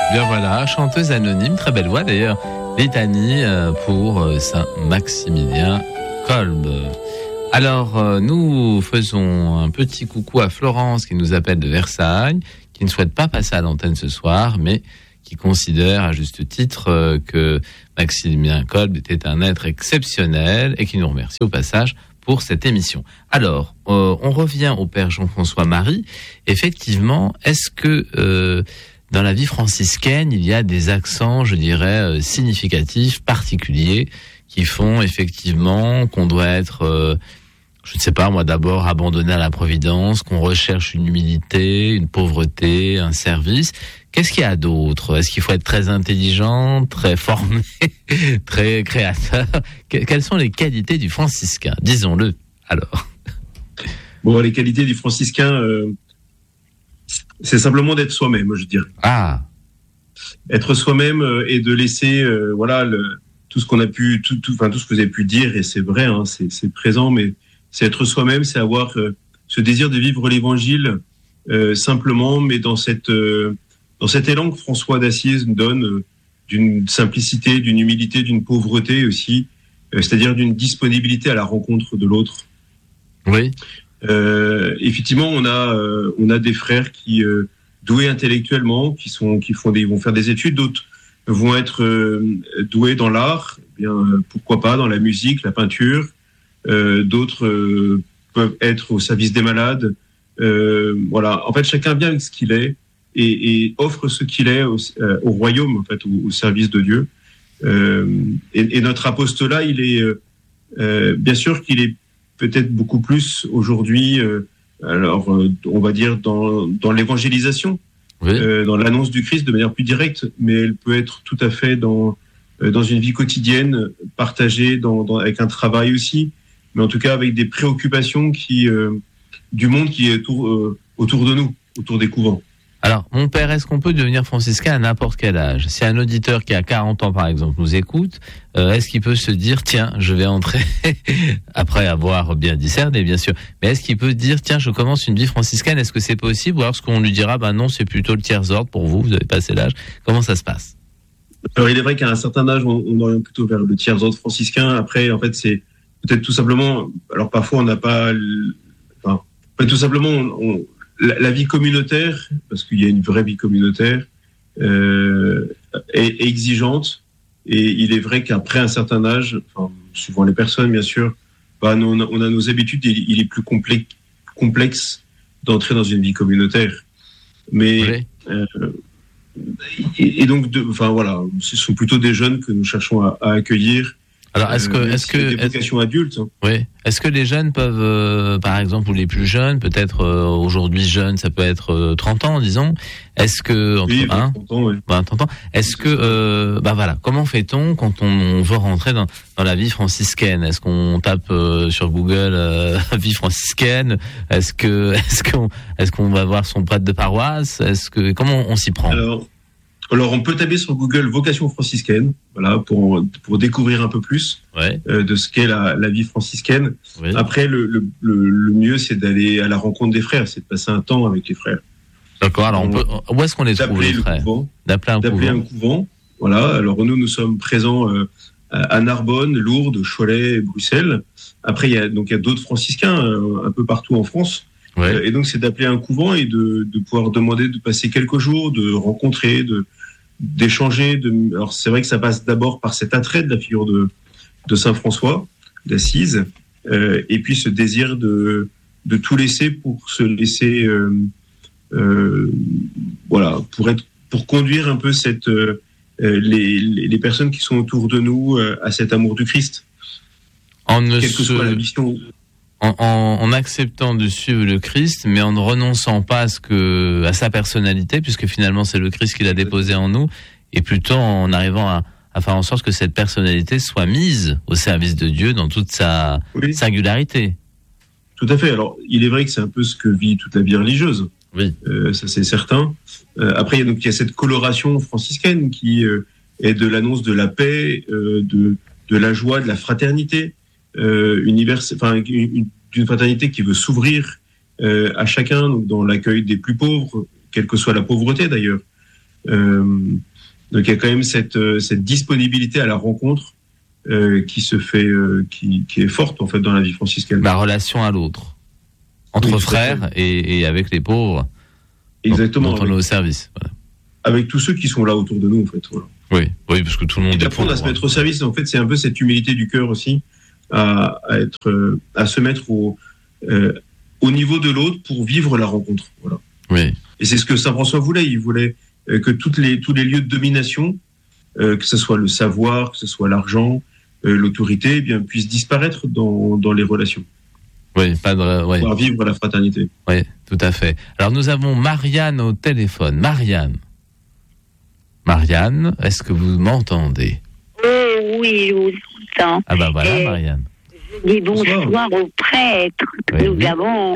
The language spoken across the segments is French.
Bien voilà, chanteuse anonyme, très belle voix d'ailleurs. Litanie pour Saint Maximilien Kolb. Alors, nous faisons un petit coucou à Florence qui nous appelle de Versailles, qui ne souhaite pas passer à l'antenne ce soir, mais qui considère à juste titre que Maximilien Kolb était un être exceptionnel et qui nous remercie au passage pour cette émission. Alors, on revient au Père Jean-François Marie. Effectivement, est-ce que dans la vie franciscaine, il y a des accents, je dirais, significatifs, particuliers, qui font effectivement qu'on doit être, je ne sais pas moi, d'abord abandonné à la providence, qu'on recherche une humilité, une pauvreté, un service. Qu'est-ce qu'il y a d'autre ? Est-ce qu'il faut être très intelligent, très formé, très créateur ? Quelles sont les qualités du franciscain ? Disons-le, alors. Bon, les qualités du franciscain, c'est simplement d'être soi-même, je dirais. Ah. Être soi-même et de laisser, tout ce qu'on a pu, tout ce que vous avez pu dire, et c'est vrai, hein, c'est présent, mais c'est être soi-même, c'est avoir ce désir de vivre l'évangile simplement, mais dans cet élan que François d'Assise nous donne, d'une simplicité, d'une humilité, d'une pauvreté aussi, c'est-à-dire d'une disponibilité à la rencontre de l'autre. Oui. Effectivement, on a des frères qui doués intellectuellement, qui vont faire des études, d'autres vont être doués dans l'art, eh bien pourquoi pas dans la musique, la peinture, d'autres peuvent être au service des malades. Voilà, en fait, chacun vient avec ce qu'il est et offre ce qu'il est au royaume, en fait, au service de Dieu. Et notre apostolat, il est bien sûr qu'il est peut-être beaucoup plus aujourd'hui, on va dire dans l'évangélisation, oui. Dans l'annonce du Christ de manière plus directe, mais elle peut être tout à fait dans une vie quotidienne, partagée avec un travail aussi, mais en tout cas avec des préoccupations du monde qui est autour de nous, autour des couvents. Alors, mon père, est-ce qu'on peut devenir franciscain à n'importe quel âge ? Si un auditeur qui a 40 ans, par exemple, nous écoute, est-ce qu'il peut se dire, tiens, je vais entrer, après avoir bien discerné, bien sûr, mais est-ce qu'il peut dire, tiens, je commence une vie franciscaine, est-ce que c'est possible ? Ou alors est-ce qu'on lui dira, non, c'est plutôt le tiers-ordre pour vous avez passé l'âge. Comment ça se passe ? Alors, il est vrai qu'à un certain âge, on oriente plutôt vers le tiers-ordre franciscain. Après, en fait, c'est peut-être tout simplement, alors parfois on n'a pas, tout simplement, la vie communautaire, parce qu'il y a une vraie vie communautaire, est exigeante. Et il est vrai qu'après un certain âge, suivant les personnes bien sûr, on a nos habitudes. Il est plus complexe d'entrer dans une vie communautaire. Mais et donc, ce sont plutôt des jeunes que nous cherchons à accueillir. Alors, est-ce que des vocations adultes. Oui. Est-ce que les jeunes peuvent, par exemple, ou les plus jeunes, peut-être aujourd'hui jeunes, ça peut être 30 ans, disons. Est-ce que 30 ans, oui. 30 ans. Est-ce que comment fait-on quand on veut rentrer dans la vie franciscaine ? Est-ce qu'on tape sur Google vie franciscaine ? Est-ce qu'on va voir son prêtre de paroisse ? Comment on s'y prend ? Alors, on peut taper sur Google vocation franciscaine, voilà, pour découvrir un peu plus de ce qu'est la vie franciscaine. Oui. Après, le mieux, c'est d'aller à la rencontre des frères, c'est de passer un temps avec les frères. D'accord. Alors, où est-ce qu'on les trouve, les frères ? D'appeler un couvent. Voilà. Alors, nous sommes présents à Narbonne, Lourdes, Cholet et Bruxelles. Après, il y a d'autres franciscains un peu partout en France. Ouais. Et donc, c'est d'appeler un couvent et de pouvoir demander de passer quelques jours, de rencontrer, d'échanger. Alors, c'est vrai que ça passe d'abord par cet attrait de la figure de Saint François d'Assise, et puis ce désir de tout laisser pour se laisser, pour conduire un peu les personnes qui sont autour de nous à cet amour du Christ. Quelle que soit la mission. En acceptant de suivre le Christ, mais en ne renonçant pas à sa personnalité, puisque finalement c'est le Christ qui l'a déposé en nous, et plutôt en arrivant à faire en sorte que cette personnalité soit mise au service de Dieu dans toute sa singularité. Tout à fait. Alors, il est vrai que c'est un peu ce que vit toute la vie religieuse. Oui. Ça, c'est certain. Après, il y a cette coloration franciscaine qui est de l'annonce de la paix, de la joie, de la fraternité. D'une fraternité qui veut s'ouvrir à chacun, donc dans l'accueil des plus pauvres, quelle que soit la pauvreté d'ailleurs. Donc il y a quand même cette disponibilité à la rencontre qui se fait, qui est forte en fait dans la vie franciscaine. La relation à l'autre, entre frères et avec les pauvres. Exactement. Dont on est au service. Voilà. Avec tous ceux qui sont là autour de nous en fait. Voilà. Oui, parce que tout le monde. Et d'apprendre à se mettre au service. En fait, c'est un peu cette humilité du cœur aussi, à se mettre au niveau de l'autre pour vivre la rencontre. Voilà. Oui. Et c'est ce que saint François voulait. Il voulait que tous les lieux de domination, que ce soit le savoir, que ce soit l'argent, l'autorité, eh bien puissent disparaître dans les relations. Oui, pouvoir vivre la fraternité. Oui, tout à fait. Alors nous avons Marianne au téléphone. Marianne, est-ce que vous m'entendez? Oui, je vous entends. Ah ben voilà, Marianne. Je dis bonsoir au prêtre que nous avons.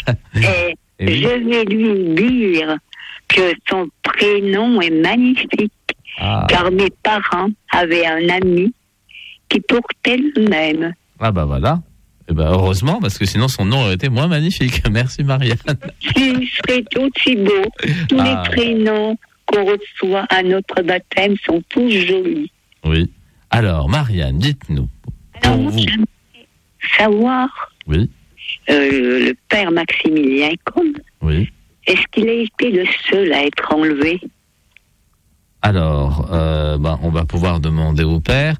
Je vais lui dire que son prénom est magnifique, car mes parents avaient un ami qui portait le même. Ah ben voilà. Eh ben heureusement, parce que sinon son nom aurait été moins magnifique. Merci Marianne. Il serait aussi beau. Tous les prénoms qu'on reçoit à notre baptême sont tous jolis. Oui. Alors Marianne, dites-nous. Alors, j'aimerais savoir, le père Maximilien Kolbe, est-ce qu'il a été le seul à être enlevé? Alors, on va pouvoir demander au père.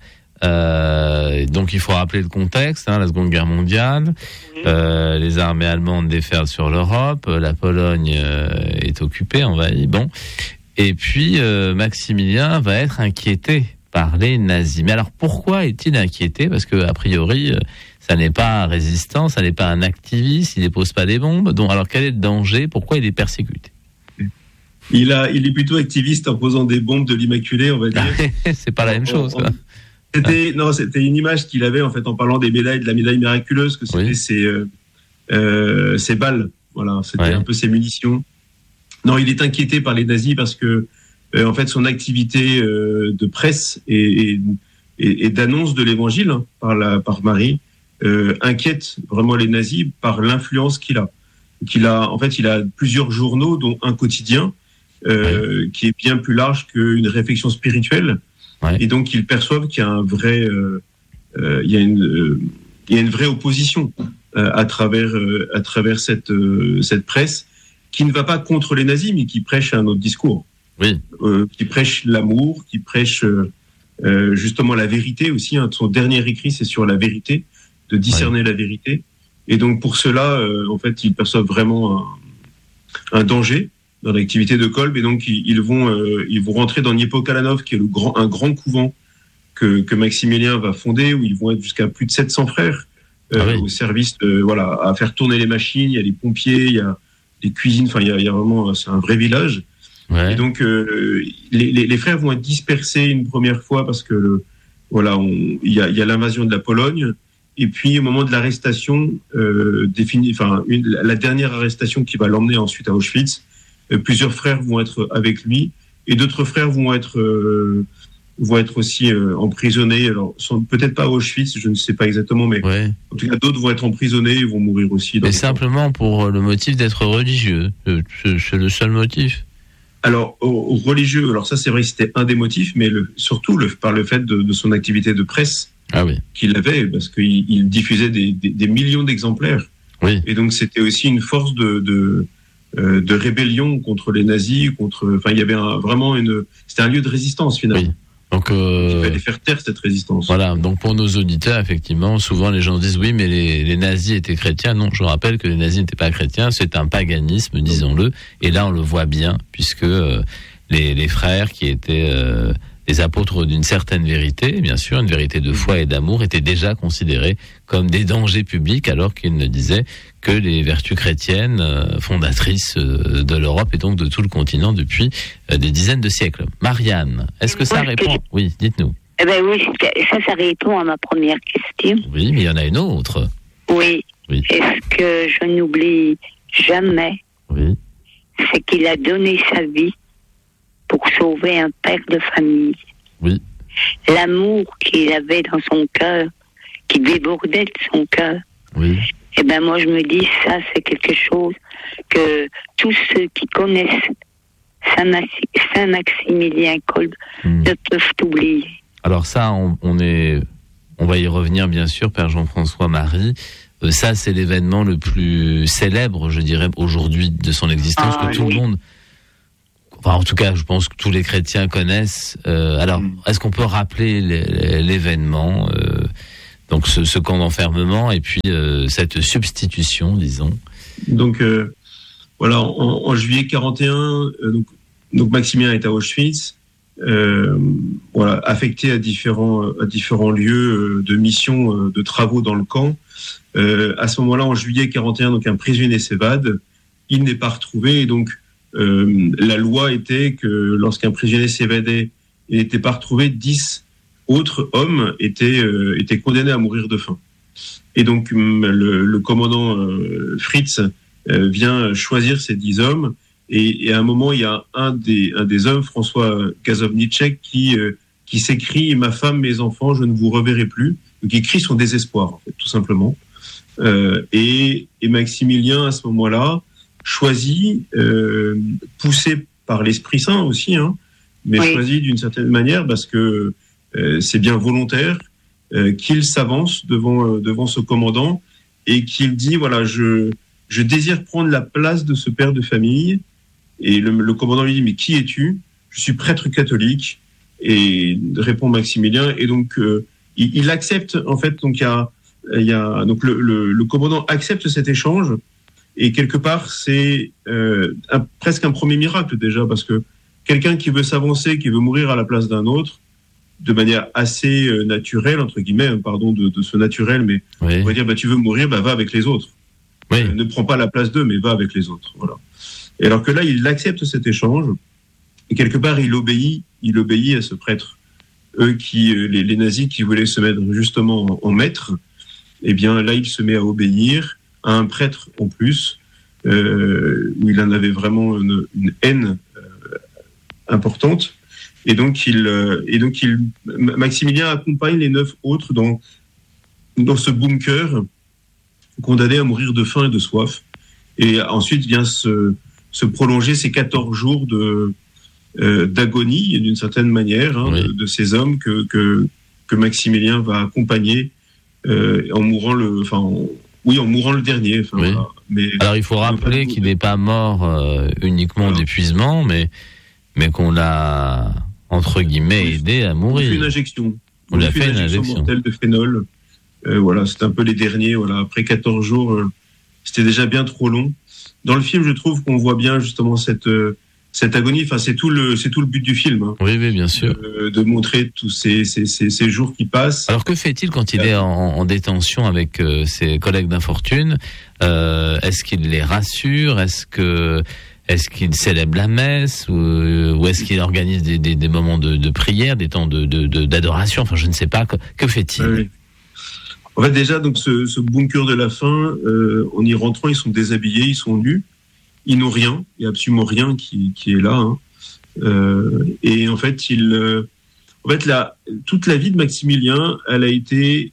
Donc il faut rappeler le contexte, la Seconde Guerre mondiale, les armées allemandes déferlent sur l'Europe, la Pologne est occupée, envahie, et puis Maximilien va être inquiété par les nazis. Mais alors pourquoi est-il inquiété? Parce que a priori, ça n'est pas un résistant, ça n'est pas un activiste, il dépose pas des bombes. Donc alors quel est le danger? Pourquoi il est persécuté? Il est plutôt activiste en posant des bombes de l'Immaculée, on va dire. C'est pas la même chose, quoi. C'était une image qu'il avait en fait en parlant des médailles, de la médaille miraculeuse, que c'était ses balles, voilà, c'était un peu ses munitions. Non, il est inquiété par les nazis parce que en fait son activité de presse et d'annonce de l'Évangile par Marie inquiète vraiment les nazis par l'influence qu'il a. Il a plusieurs journaux, dont un quotidien qui est bien plus large qu'une réflexion spirituelle. Et donc ils perçoivent qu'il y a il y a une vraie opposition à travers cette presse qui ne va pas contre les nazis, mais qui prêche un autre discours. Qui prêche l'amour, qui prêche justement la vérité aussi. Son dernier écrit, c'est sur la vérité, de discerner la vérité. Et donc pour cela, en fait, ils perçoivent vraiment un danger dans l'activité de Kolbe, et donc ils vont rentrer dans Niepokalanów, qui est un grand couvent que Maximilien va fonder, où ils vont être jusqu'à plus de 700 frères au service à faire tourner les machines. Il y a les pompiers, il y a les cuisines, enfin il y a vraiment, c'est un vrai village. Et donc les frères vont être dispersés une première fois parce que il y a l'invasion de la Pologne. Et puis, au moment de l'arrestation, la dernière arrestation qui va l'emmener ensuite à Auschwitz, plusieurs frères vont être avec lui, et d'autres frères vont être aussi emprisonnés. Alors, peut-être pas à Auschwitz, je ne sais pas exactement, mais en tout cas, d'autres vont être emprisonnés et vont mourir aussi. Mais simplement pour le motif d'être religieux, c'est le seul motif. Alors, religieux, alors ça c'est vrai que c'était un des motifs, mais surtout par le fait de son activité de presse. Qu'il avait, parce qu'il diffusait des millions d'exemplaires. Et donc c'était aussi une force de rébellion contre les nazis, il y avait c'était un lieu de résistance finalement. Donc il fallait faire taire cette résistance. Voilà, donc pour nos auditeurs, effectivement, souvent les gens disent oui, mais les nazis étaient chrétiens. Non, je rappelle que les nazis n'étaient pas chrétiens, c'est un paganisme, disons-le. Et là on le voit bien, puisque les frères qui étaient les apôtres d'une certaine vérité, bien sûr, une vérité de foi et d'amour, étaient déjà considérés comme des dangers publics, alors qu'ils ne disaient que les vertus chrétiennes fondatrices de l'Europe et donc de tout le continent depuis des dizaines de siècles. Marianne, est-ce que ça répond? Oui, dites-nous. Eh ben oui, ça répond à ma première question. Oui, mais il y en a une autre. Oui. Est-ce que je n'oublie jamais c'est qu'il a donné sa vie pour sauver un père de famille. L'amour qu'il avait dans son cœur, qui débordait de son cœur. Eh ben moi je me dis, ça c'est quelque chose que tous ceux qui connaissent Saint-Maximilien Kolb ne peuvent oublier. Alors ça, on va y revenir bien sûr, Père Jean-François Marie. Ça, c'est l'événement le plus célèbre, je dirais, aujourd'hui de son existence, que tout le monde, enfin en tout cas, je pense que tous les chrétiens connaissent. Alors, est-ce qu'on peut rappeler l'événement, donc ce camp d'enfermement et puis cette substitution, disons. Donc voilà, en juillet 41, donc Maximilien est à Auschwitz. Voilà, affecté à différents lieux de mission, de travaux dans le camp. À ce moment-là, en juillet 41, donc un prisonnier s'évade, il n'est pas retrouvé, et donc la loi était que lorsqu'un prisonnier s'évadait et n'était pas retrouvé, 10 autres hommes étaient condamnés à mourir de faim. Et donc le commandant Fritz vient choisir ces 10 hommes. Et à un moment, il y a un des hommes, François Gazovnicek, qui s'écrie « Ma femme, mes enfants, je ne vous reverrai plus ». Donc il crie son désespoir, en fait, tout simplement. Et Maximilien, à ce moment-là, choisit, poussé par l'Esprit Saint aussi, mais choisit d'une certaine manière, parce que c'est bien volontaire, qu'il s'avance devant ce commandant et qu'il dit « Voilà, je désire prendre la place de ce père de famille ». Et le commandant lui dit « Mais qui es-tu ? Je suis prêtre catholique. » Et répond Maximilien. Et donc il accepte, en fait. Donc donc le commandant accepte cet échange. Et quelque part, c'est presque un premier miracle déjà, parce que quelqu'un qui veut s'avancer, qui veut mourir à la place d'un autre, de manière assez naturelle, entre guillemets, pardon de ce naturel, mais on va dire tu veux mourir, va avec les autres. Ne prends pas la place d'eux, mais va avec les autres. Voilà. Et alors que là, il accepte cet échange, et quelque part, il obéit à ce prêtre. Eux les nazis qui voulaient se mettre justement en maître, eh bien là, il se met à obéir à un prêtre en plus, où il en avait vraiment une haine importante. Et donc, Maximilien accompagne les 9 autres dans ce bunker, condamnés à mourir de faim et de soif. Et ensuite vient se prolonger ces 14 jours d'agonie, d'une certaine manière, de ces hommes que Maximilien va accompagner en mourant le dernier. Voilà. Mais alors il faut rappeler qu'il n'est pas mort uniquement d'épuisement, mais qu'on l'a entre guillemets aidé à mourir. On lui a fait une injection mortelle de phénol. Voilà, c'était un peu les derniers. Voilà, après 14 jours, c'était déjà bien trop long. Dans le film, je trouve qu'on voit bien justement cette agonie. Enfin, c'est tout le but du film. Oui, bien sûr. De montrer tous ces jours qui passent. Alors que fait-il quand il est en détention avec ses collègues d'infortune ? Est-ce qu'il les rassure ? Est-ce qu'il célèbre la messe ou est-ce qu'il organise des moments de prière, des temps d'adoration ? Enfin, je ne sais pas. Que fait-il ? Oui. En fait, déjà, donc ce bunker de la faim, en y rentrant, ils sont déshabillés, ils sont nus, ils n'ont rien, il n'y a absolument rien qui est là. Et en fait, toute la vie de Maximilien, elle a été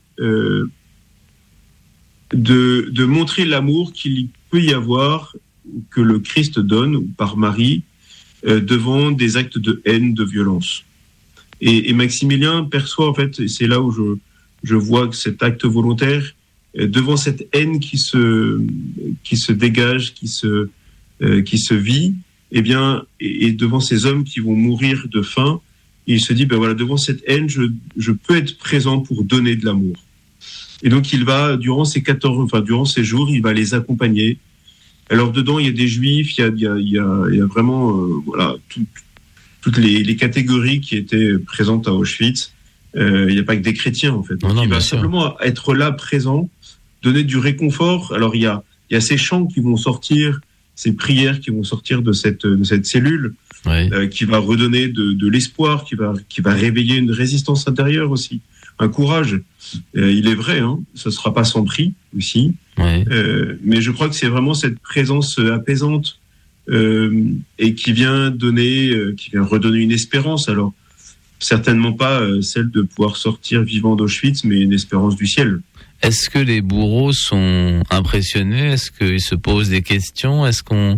de montrer l'amour qu'il peut y avoir, que le Christ donne, ou par Marie, devant des actes de haine, de violence. Et Maximilien perçoit, en fait, et c'est là où je vois que cet acte volontaire, devant cette haine qui se dégage, qui se vit, eh bien, et devant ces hommes qui vont mourir de faim, il se dit, devant cette haine, je peux être présent pour donner de l'amour. Et donc, il va, durant ces jours, il va les accompagner. Alors, dedans, il y a des juifs, il y a vraiment, toutes les catégories qui étaient présentes à Auschwitz. Il n'y a pas que des chrétiens, en fait. Donc, il va simplement être là, présent, donner du réconfort. Alors, il y a ces chants qui vont sortir, ces prières qui vont sortir de cette cellule, qui va redonner de l'espoir, qui va réveiller une résistance intérieure aussi, un courage. Il est vrai, ce ne sera pas sans prix aussi. Mais je crois que c'est vraiment cette présence apaisante et qui vient redonner une espérance. Alors, certainement pas celle de pouvoir sortir vivant d'Auschwitz, mais une espérance du ciel. Est-ce que les bourreaux sont impressionnés ? Est-ce qu'ils se posent des questions ? Est-ce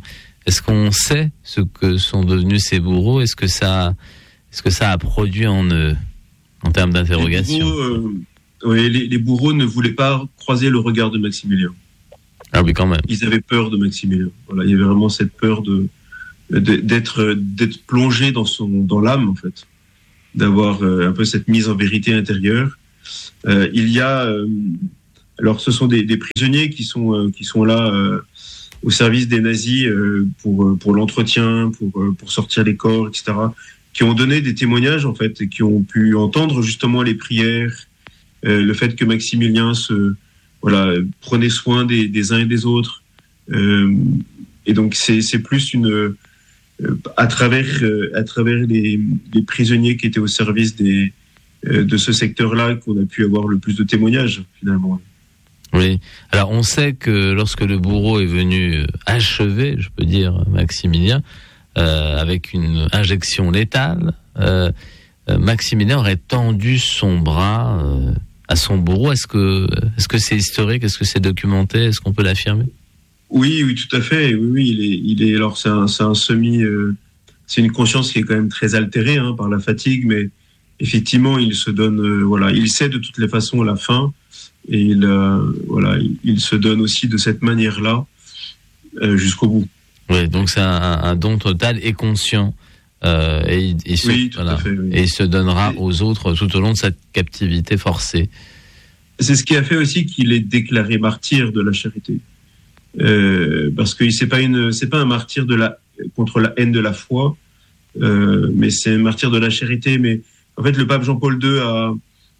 Est-ce qu'on sait ce que sont devenus ces bourreaux? Est-ce que ça a produit en eux, en termes d'interrogation? Les bourreaux ne voulaient pas croiser le regard de Maximilien. Ah oui, quand même. Ils avaient peur de Maximilien. Voilà, il y avait vraiment cette peur d'être plongé dans l'âme, en fait, d'avoir un peu cette mise en vérité intérieure. Il y a alors ce sont des prisonniers qui sont là au service des nazis pour l'entretien, pour sortir les corps, etc., qui ont donné des témoignages, en fait, et qui ont pu entendre justement les prières, le fait que Maximilien prenait soin des uns et des autres. Et donc c'est plus à travers les prisonniers qui étaient au service de ce secteur-là qu'on a pu avoir le plus de témoignages, finalement. Oui. Alors on sait que lorsque le bourreau est venu achever, je peux dire, Maximilien, avec une injection létale, Maximilien aurait tendu son bras à son bourreau. Est-ce que c'est historique? Est-ce que c'est documenté? Est-ce qu'on peut l'affirmer? Oui, tout à fait. Oui, il est. Alors c'est un c'est une conscience qui est quand même très altérée par la fatigue, mais effectivement, il se donne. Il sait de toutes les façons la fin, et il se donne aussi de cette manière-là jusqu'au bout. Oui, donc c'est un don total et conscient. Et il se donnera aux autres tout au long de cette captivité forcée. C'est ce qui a fait aussi qu'il est déclaré martyr de la charité, parce que c'est pas un martyr contre la haine de la foi, mais c'est un martyr de la charité. Mais en fait, le pape Jean-Paul II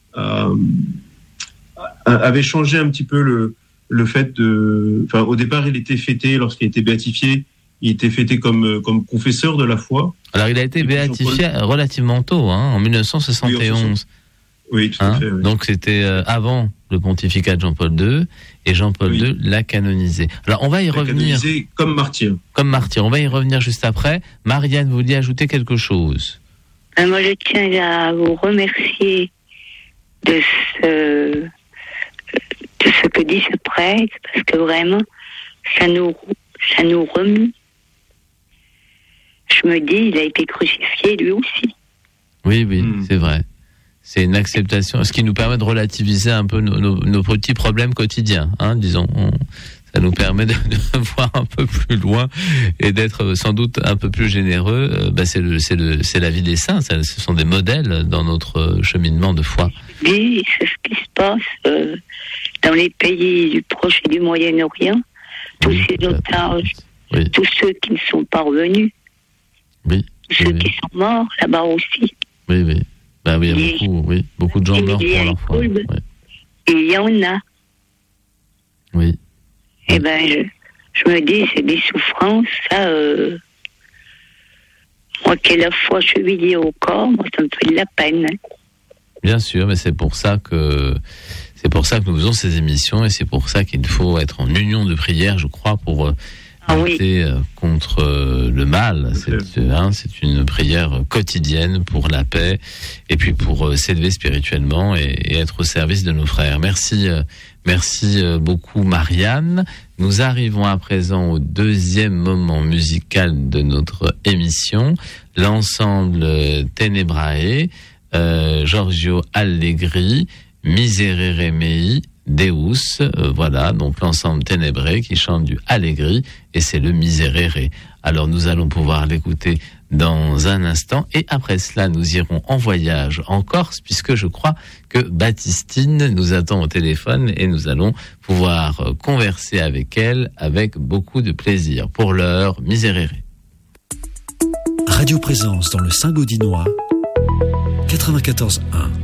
avait changé un petit peu le fait de. Enfin, au départ, il était fêté lorsqu'il a été béatifié. Il était fêté comme confesseur de la foi. Alors, il a été béatifié relativement tôt, en 1971. Oui, tout à fait. Oui. Donc, c'était avant le pontificat de Jean-Paul II, et Jean-Paul II l'a canonisé. Alors, on va y revenir. Canonisé comme martyr. Comme martyr. On va y revenir juste après. Marianne, vous vouliez ajouter quelque chose? Moi, je tiens à vous remercier de ce que dit ce prêtre, parce que vraiment, ça nous remue. Je me dis, il a été crucifié lui aussi. Oui, c'est vrai. C'est une acceptation, ce qui nous permet de relativiser un peu nos petits problèmes quotidiens, disons. Ça nous permet de voir un peu plus loin et d'être sans doute un peu plus généreux. C'est la vie des saints, ce sont des modèles dans notre cheminement de foi. Oui, c'est ce qui se passe dans les pays du Proche et du Moyen-Orient. Tous ces otages, tous ceux qui ne sont pas revenus, tous ceux qui sont morts là-bas aussi. Oui. Il y a beaucoup de gens morts pour leur foi. Il y en a. Oui. Eh ben, je me dis, c'est des souffrances, ça. Moi qui ai la foi chevillée au corps, moi, ça me fait de la peine. Bien sûr, mais c'est pour ça que nous faisons ces émissions, et c'est pour ça qu'il faut être en union de prière, je crois, pour lutter contre le mal. C'est une prière quotidienne pour la paix, et puis pour s'élever spirituellement et être au service de nos frères. Merci beaucoup, Marianne. Nous arrivons à présent au deuxième moment musical de notre émission, l'ensemble Tenebrae, Giorgio Allegri, Miserere Mei, Deus, voilà, donc l'ensemble Tenebrae qui chante du Allegri, et c'est le Miserere. Alors nous allons pouvoir l'écouter dans un instant, et après cela nous irons en voyage en Corse, puisque je crois que Baptistine nous attend au téléphone et nous allons pouvoir converser avec elle avec beaucoup de plaisir. Pour l'heure, Miserere. Radio Présence dans le Saint-Gaudinois, 94.1.